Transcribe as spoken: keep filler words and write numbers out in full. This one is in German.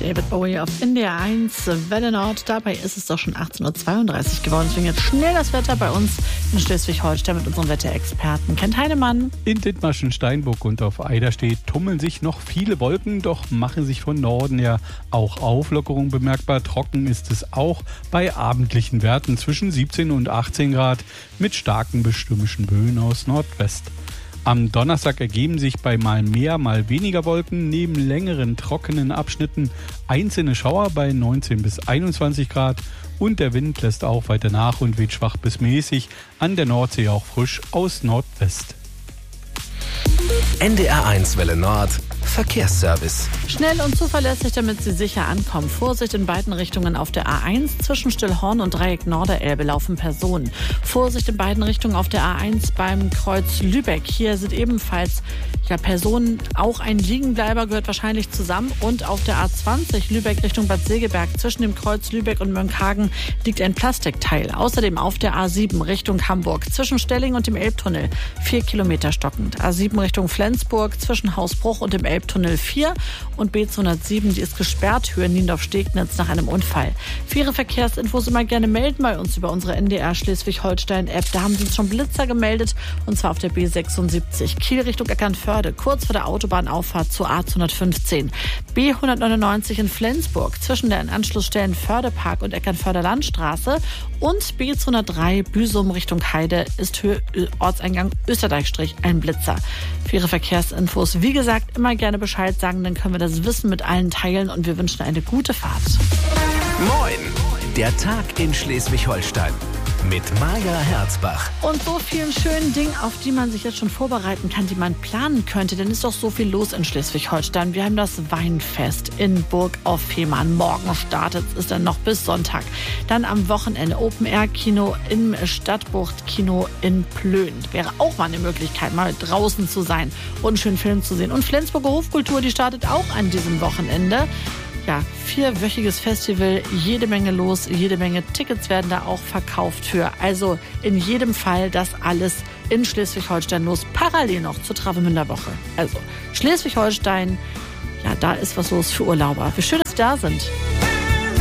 David Bowie auf N D R eins Welle Nord. Dabei ist es doch schon achtzehn Uhr zweiunddreißig geworden. Deswegen jetzt schnell das Wetter bei uns in Schleswig-Holstein mit unserem Wetterexperten Kent Heinemann. In Dithmarschen, Steinburg und auf Eiderstedt tummeln sich noch viele Wolken, doch machen sich von Norden her auch Auflockerungen bemerkbar. Trocken ist es auch bei abendlichen Werten zwischen siebzehn und achtzehn Grad mit starken bestürmischen Böen aus Nordwest. Am Donnerstag ergeben sich bei mal mehr, mal weniger Wolken neben längeren trockenen Abschnitten einzelne Schauer bei neunzehn bis einundzwanzig Grad und der Wind lässt auch weiter nach und weht schwach bis mäßig, an der Nordsee auch frisch aus Nordwest. N D R eins Welle Nord Verkehrsservice. Schnell und zuverlässig, damit Sie sicher ankommen. Vorsicht in beiden Richtungen auf der A eins. Zwischen Stillhorn und Dreieck Norderelbe laufen Personen. Vorsicht in beiden Richtungen auf der A eins beim Kreuz Lübeck. Hier sind ebenfalls ja, Personen. Auch ein Liegenbleiber gehört wahrscheinlich zusammen. Und auf der A zwanzig Lübeck Richtung Bad Segeberg zwischen dem Kreuz Lübeck und Mönckehagen liegt ein Plastikteil. Außerdem auf der A sieben Richtung Hamburg zwischen Stelling und dem Elbtunnel vier Kilometer stockend. A sieben Richtung Flensburg zwischen Hausbruch und dem Elbtunnel vier und B zweihundertsieben, die ist gesperrt, Höhe Niendorf-Stegnitz nach einem Unfall. Für Ihre Verkehrsinfos immer gerne melden bei uns über unsere N D R Schleswig-Holstein-App. Da haben Sie uns schon Blitzer gemeldet und zwar auf der B sechsundsiebzig. Kiel Richtung Eckernförde, kurz vor der Autobahnauffahrt zur A zweihundertfünfzehn. B hundertneunundneunzig in Flensburg zwischen den Anschlussstellen Fördepark und Eckernförder Landstraße und B zweihundertdrei Büsum Richtung Heide ist Höhe Ortseingang Österdeichstrich ein Blitzer. Für Ihre Verkehrsinfos, wie gesagt, immer gerne Bescheid sagen, dann können wir das Wissen mit allen teilen und wir wünschen eine gute Fahrt. Moin, der Tag in Schleswig-Holstein mit Maja Herzbach. Und so vielen schönen Dingen, auf die man sich jetzt schon vorbereiten kann, die man planen könnte, denn ist doch so viel los in Schleswig-Holstein. Wir haben das Weinfest in Burg auf Fehmarn. Morgen startet es dann noch bis Sonntag. Dann am Wochenende Open-Air-Kino im Stadtbucht-Kino in Plön. Wäre auch mal eine Möglichkeit, mal draußen zu sein und einen schönen Film zu sehen. Und Flensburger Hofkultur, die startet auch an diesem Wochenende. Ja, vierwöchiges Festival, jede Menge los, jede Menge Tickets werden da auch verkauft für. Also in jedem Fall das alles in Schleswig-Holstein los, parallel noch zur Travemünder Woche. Also Schleswig-Holstein, ja, da ist was los für Urlauber. Wie schön, dass Sie da sind.